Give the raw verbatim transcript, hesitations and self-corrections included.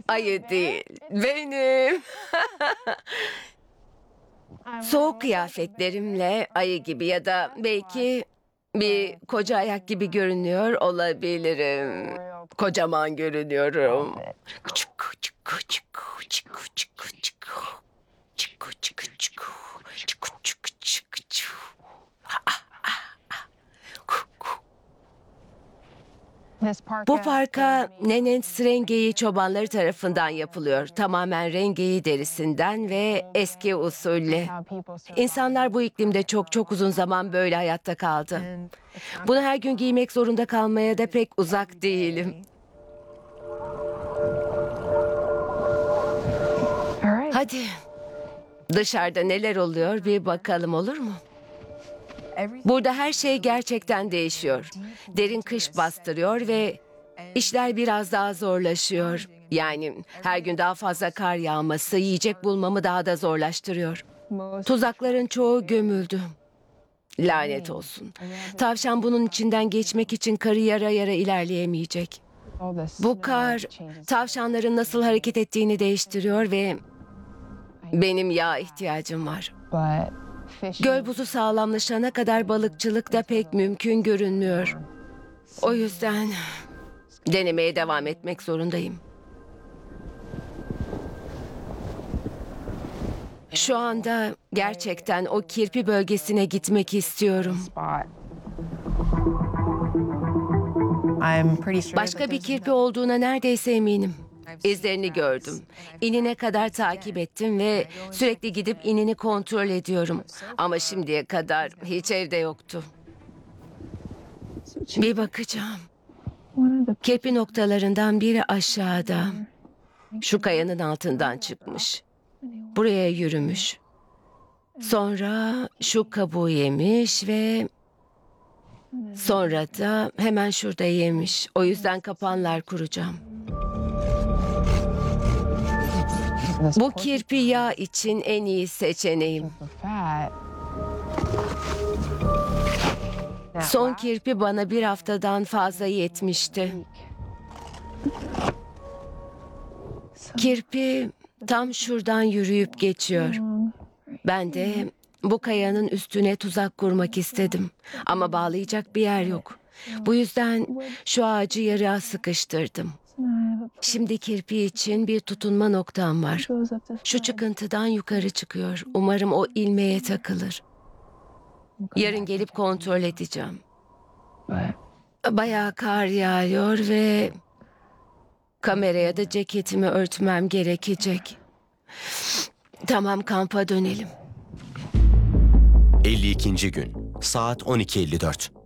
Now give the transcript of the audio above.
Ayı değil, benim. Soğuk kıyafetlerimle ayı gibi ya da belki bir koca ayak gibi görünüyor olabilirim. Kocaman görünüyorum. Çıkı çıkı çıkı çıkı çıkı çıkı. Çıkı çıkı çıkı. Çıkı çıkı çıkı çıkı. Bu parka Nenets rengeyi çobanları tarafından yapılıyor. Tamamen rengeyi derisinden ve eski usulle. İnsanlar bu iklimde çok çok uzun zaman böyle hayatta kaldı. Bunu her gün giymek zorunda kalmaya da pek uzak değilim. Hadi dışarıda neler oluyor bir bakalım, olur mu? Burada her şey gerçekten değişiyor. Derin kış bastırıyor ve işler biraz daha zorlaşıyor. Yani her gün daha fazla kar yağması yiyecek bulmamı daha da zorlaştırıyor. Tuzakların çoğu gömüldü. Lanet olsun. Tavşan bunun içinden geçmek için karı yara yara ilerleyemeyecek. Bu kar tavşanların nasıl hareket ettiğini değiştiriyor ve benim yağa ihtiyacım var. Göl buzu sağlamlaşana kadar balıkçılık da pek mümkün görünmüyor. O yüzden denemeye devam etmek zorundayım. Şu anda gerçekten o kirpi bölgesine gitmek istiyorum. Başka bir kirpi olduğuna neredeyse eminim. İzlerini gördüm. İnine kadar takip ettim ve sürekli gidip inini kontrol ediyorum. Ama şimdiye kadar hiç evde yoktu. Bir bakacağım. Kirpi noktalarından biri aşağıda. Şu kayanın altından çıkmış. Buraya yürümüş. Sonra şu kabuğu yemiş ve sonra da hemen şurada yemiş. O yüzden kapanlar kuracağım. Bu kirpi yağ için en iyi seçeneğim. Son kirpi bana bir haftadan fazla yetmişti. Kirpi tam şuradan yürüyüp geçiyor. Ben de bu kayanın üstüne tuzak kurmak istedim. Ama bağlayacak bir yer yok. Bu yüzden şu ağacı yarıya sıkıştırdım. Şimdi kirpi için bir tutunma noktam var. Şu çıkıntıdan yukarı çıkıyor. Umarım o ilmeğe takılır. Yarın gelip kontrol edeceğim. Bayağı kar yağıyor ve kameraya da ceketimi örtmem gerekecek. Tamam, kampa dönelim. elli ikinci gün saat on iki elli dört.